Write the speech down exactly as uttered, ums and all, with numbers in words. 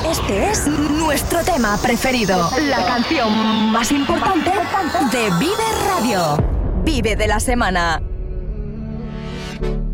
Este es nuestro tema preferido, la canción más importante de Vive Radio. Vive de la semana.